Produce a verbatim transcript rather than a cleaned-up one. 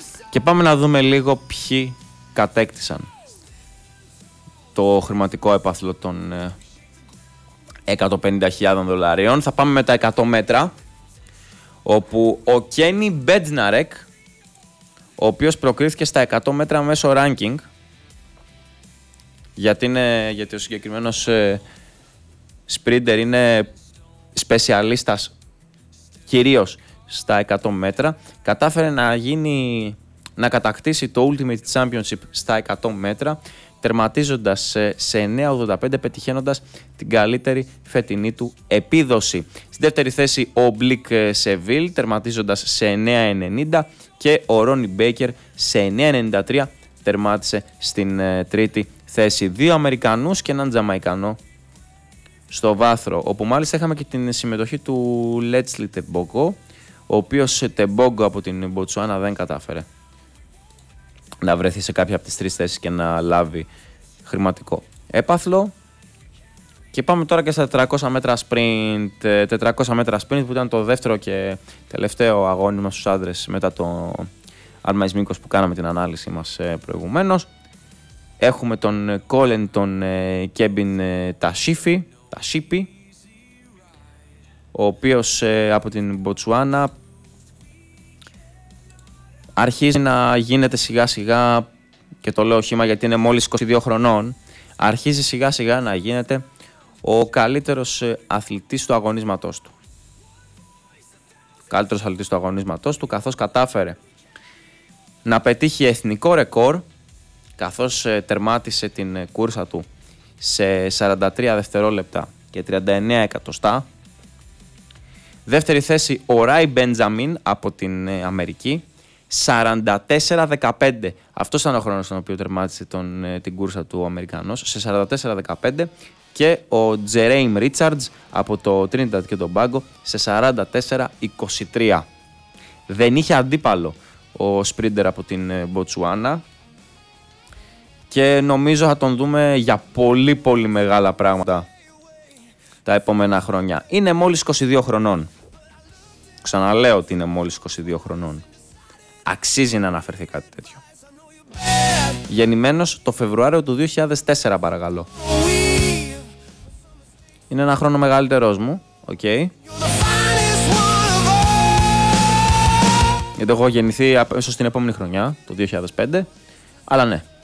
Και πάμε να δούμε λίγο ποιοι κατέκτησαν το χρηματικό έπαθλο των εκατόν πενήντα χιλιάδες δολαρίων. Θα πάμε με τα εκατό μέτρα, όπου ο Κένι Μπέτζναρεκ, ο οποίος προκρίθηκε στα εκατό μέτρα μέσω ranking, γιατί, είναι, γιατί ο συγκεκριμένος ε, σπρίντερ είναι σπεσιαλίστας κυρίως στα εκατό μέτρα, κατάφερε να γίνει, να κατακτήσει το Ultimate Championship στα εκατό μέτρα, τερματίζοντας σε εννέα ογδόντα πέντε, πετυχαίνοντας την καλύτερη φετινή του επίδοση. Στη δεύτερη θέση ο Μπλικ Σεβίλ, τερματίζοντας σε εννέα ενενήντα, και ο Ρόνι Μπέικερ σε εννέα ενενήντα τρία τερμάτισε στην ε, τρίτη θέση. Δύο Αμερικανούς και έναν Τζαμαϊκανό στο βάθρο, όπου μάλιστα είχαμε και την συμμετοχή του Λέτσλι Τεμπόγκο, ο οποίος Τεμπόγκο από την Μποτσουάνα δεν κατάφερε να βρεθεί σε κάποια από τις τρεις θέσεις και να λάβει χρηματικό έπαθλο. Και πάμε τώρα και στα τετρακόσια μέτρα sprint, τετρακόσια μέτρα sprint, που ήταν το δεύτερο και τελευταίο αγώνισμα στους άντρες μετά το Άρμα Ισμίκος που κάναμε την ανάλυση μας προηγουμένως. Έχουμε τον Κόλεν, τον Κέμπιν Τασίφι, Τασίπι, ο οποίος από την Μποτσουάνα αρχίζει να γίνεται σιγά σιγά, και το λέω χύμα γιατί είναι μόλις είκοσι δύο χρονών, αρχίζει σιγά σιγά να γίνεται ο καλύτερος αθλητής του αγωνίσματός του. Ο καλύτερος αθλητής του αγωνίσματός του, καθώς κατάφερε να πετύχει εθνικό ρεκόρ, καθώς τερμάτισε την κούρσα του σε σαράντα τρία δευτερόλεπτα και τριάντα εννέα εκατοστά. Δεύτερη θέση ο Ράι Μπεντζαμίν από την Αμερική, σαράντα τέσσερα δεκαπέντε. Αυτός ήταν ο χρόνος στον οποίο τερμάτισε τον, την κούρσα του ο Αμερικανός, σε σαράντα τέσσερα δεκαπέντε. Και ο Τζερέιμ Ρίτσαρντς από το Τρίνινταντ και τον Μπάγκο σε σαράντα τέσσερα είκοσι τρία. Δεν είχε αντίπαλο ο σπρίντερ από την Μποτσουάνα και νομίζω θα τον δούμε για πολύ πολύ μεγάλα πράγματα τα επόμενα χρόνια. Είναι μόλις είκοσι δύο χρονών. Ξαναλέω ότι είναι μόλις είκοσι δύο χρονών. Αξίζει να αναφερθεί κάτι τέτοιο. Γεννημένος το Φεβρουάριο του δύο χιλιάδες τέσσερα, παρακαλώ. Είναι ένα χρόνο μεγαλύτερος μου, οκ. Okay. Γιατί έχω γεννηθεί ίσως την επόμενη χρονιά, το δύο χιλιάδες πέντε, αλλά ναι.